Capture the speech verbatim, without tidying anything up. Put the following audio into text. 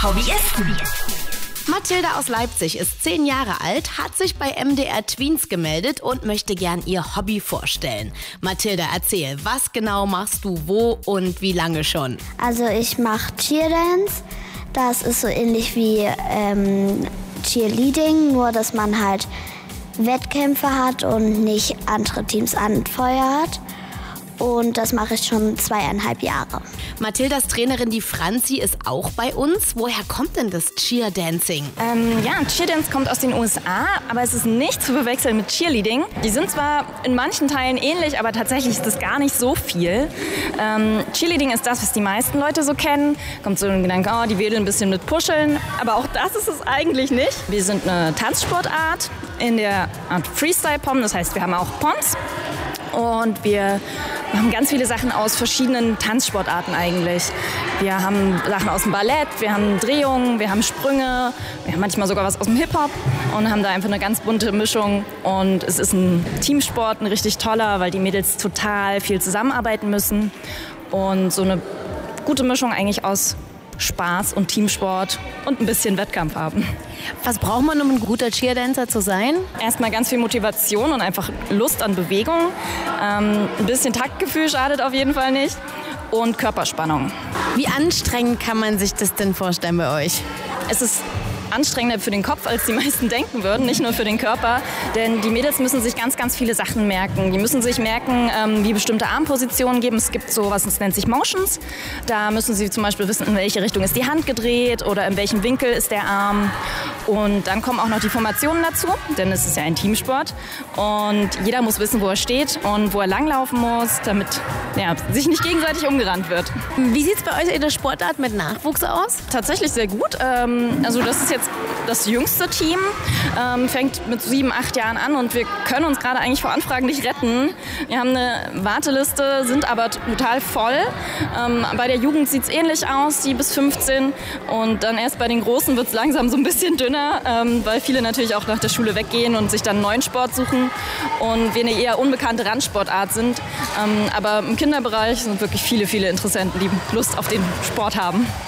Hobbyisten. Mathilda aus Leipzig ist zehn Jahre alt, hat sich bei M D R Tweens gemeldet und möchte gern ihr Hobby vorstellen. Mathilda, erzähl, was genau machst du wo und wie lange schon? Also ich mache Cheerdance. Das ist so ähnlich wie ähm, Cheerleading, nur dass man halt Wettkämpfe hat und nicht andere Teams anfeuert. Und das mache ich schon zweieinhalb Jahre. Mathildas Trainerin, die Franzi, ist auch bei uns. Woher kommt denn das Cheerdancing? Ähm, ja, Cheerdance kommt aus den U S A, aber es ist nicht zu verwechseln mit Cheerleading. Die sind zwar in manchen Teilen ähnlich, aber tatsächlich ist das gar nicht so viel. Ähm, Cheerleading ist das, was die meisten Leute so kennen. Kommt so ein Gedanke, oh, die wedeln ein bisschen mit Puscheln. Aber auch das ist es eigentlich nicht. Wir sind eine Tanzsportart in der Art Freestyle-Pom. Das heißt, wir haben auch Poms. Und wir machen ganz viele Sachen aus verschiedenen Tanzsportarten eigentlich. Wir haben Sachen aus dem Ballett, wir haben Drehungen, wir haben Sprünge, wir haben manchmal sogar was aus dem Hip-Hop und haben da einfach eine ganz bunte Mischung. Und es ist ein Teamsport, ein richtig toller, weil die Mädels total viel zusammenarbeiten müssen. Und so eine gute Mischung eigentlich aus Spaß und Teamsport und ein bisschen Wettkampf haben. Was braucht man, um ein guter Cheerdancer zu sein? Erstmal ganz viel Motivation und einfach Lust an Bewegung. Ähm, ein bisschen Taktgefühl schadet auf jeden Fall nicht. Und Körperspannung. Wie anstrengend kann man sich das denn vorstellen bei euch? Es ist anstrengender für den Kopf, als die meisten denken würden, nicht nur für den Körper. Denn die Mädels müssen sich ganz, ganz viele Sachen merken. Die müssen sich merken, ähm, wie bestimmte Armpositionen geben. Es gibt so was, das nennt sich Motions. Da müssen sie zum Beispiel wissen, in welche Richtung ist die Hand gedreht oder in welchem Winkel ist der Arm. Und dann kommen auch noch die Formationen dazu, denn es ist ja ein Teamsport. Und jeder muss wissen, wo er steht und wo er langlaufen muss, damit ja, sich nicht gegenseitig umgerannt wird. Wie sieht es bei euch in der Sportart mit Nachwuchs aus? Tatsächlich sehr gut. Ähm, also das ist jetzt das jüngste Team, ähm, fängt mit sieben, acht Jahren an und wir können uns gerade eigentlich vor Anfragen nicht retten. Wir haben eine Warteliste, sind aber total voll. Ähm, bei der Jugend sieht es ähnlich aus, die bis fünfzehn. Und dann erst bei den Großen wird es langsam so ein bisschen dünner, ähm, weil viele natürlich auch nach der Schule weggehen und sich dann einen neuen Sport suchen. Und wir eine eher unbekannte Randsportart sind. Ähm, aber im Kinderbereich sind wirklich viele, viele Interessenten, die Lust auf den Sport haben.